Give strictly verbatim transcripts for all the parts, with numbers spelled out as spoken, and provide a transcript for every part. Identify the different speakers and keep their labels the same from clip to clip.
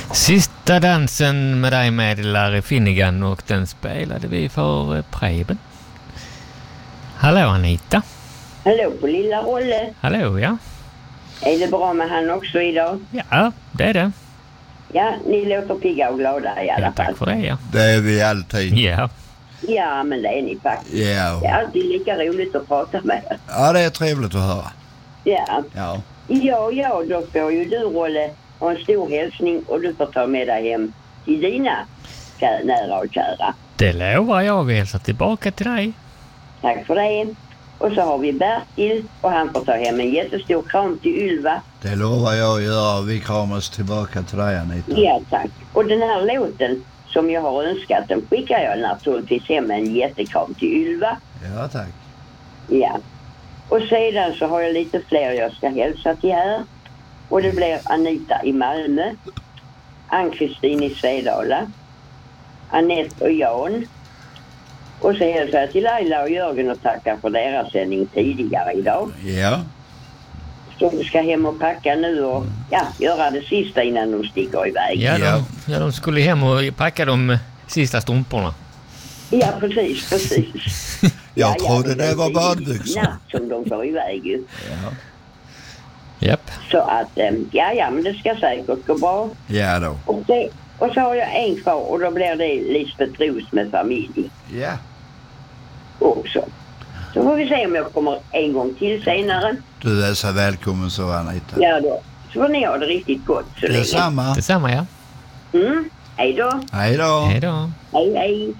Speaker 1: Sista dansen med dig med Larry Finnegan, och den spelade vi för eh, Preben. Hallå Anita.
Speaker 2: Hallå på lilla Rolle.
Speaker 1: Hallå, ja.
Speaker 2: Är det bra med han också idag?
Speaker 1: Ja, det är det.
Speaker 2: Ja, ni låter pigga och glada i alla
Speaker 1: Ja,
Speaker 2: fall.
Speaker 1: tack för det, ja.
Speaker 3: Det är vi alltid.
Speaker 1: Ja.
Speaker 2: Ja, men det är ni faktiskt.
Speaker 3: Ja.
Speaker 2: Det är alltid lika roligt att prata med er.
Speaker 3: Ja, det är trevligt att höra.
Speaker 2: Ja.
Speaker 3: Ja.
Speaker 2: Ja, ja, då får ju du, Rolle, ha en stor hälsning och du får ta med dig hem till dina kä- nära och kära.
Speaker 1: Det lovar jag, vi hälsar tillbaka till dig.
Speaker 2: Tack för det. Och så har vi Bertil och han får ta hem en jättestor kram till Ylva.
Speaker 3: Det lovar jag att göra. Vi kramas tillbaka till dig, Anita.
Speaker 2: Ja, tack. Och den här låten som jag har önskat, den skickar jag naturligtvis hem en jättekram till Ylva.
Speaker 3: Ja, tack.
Speaker 2: Ja. Och sedan så har jag lite fler jag ska hälsa till här. Och det blir Anita i Malmö, Ann-Kristin i Svedala, Annette och Jan. Och så hälsar jag till Laila och Jörgen och tackar för deras sändning tidigare idag.
Speaker 3: Ja.
Speaker 2: Så vi ska hem och packa nu och ja, göra det sista innan de sticker iväg.
Speaker 1: Ja,
Speaker 3: Ja.
Speaker 1: de, ja, de skulle hem och packa de sista strumporna.
Speaker 2: Ja, precis, precis.
Speaker 3: Jag
Speaker 2: ja,
Speaker 3: trodde
Speaker 2: ja,
Speaker 3: det var
Speaker 2: är
Speaker 3: badbyxor.
Speaker 2: natt som de får iväg ju.
Speaker 3: Ja.
Speaker 1: Japp.
Speaker 2: Så att, äm, ja, ja, men det ska säkert gå bra.
Speaker 3: Ja då.
Speaker 2: Och, det, och så har jag en kvar och då blir det Lisbeth Ros med familj
Speaker 3: Ja.
Speaker 2: också. Så får vi se om jag kommer en gång till senare.
Speaker 3: Du är så välkommen så, Anita.
Speaker 2: Ja då. Så får ni ha det riktigt gott så länge.
Speaker 3: Detsamma.
Speaker 1: Detsamma, ja.
Speaker 2: Mm, hej då.
Speaker 3: Hej då.
Speaker 1: Hej då.
Speaker 2: Hej, hej.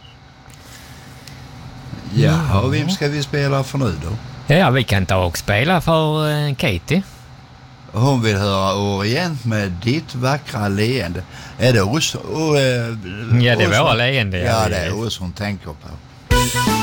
Speaker 3: Jaha, vem ska vi spela för nu då?
Speaker 1: Ja, vi kan ta och spela för eh, Katie.
Speaker 3: Hon vill höra Orient med ditt vackra leende. Är det oss? Och, eh,
Speaker 1: Ja, det är
Speaker 3: oss
Speaker 1: våra
Speaker 3: hon-
Speaker 1: leende.
Speaker 3: Ja, det är oss hon tänker på.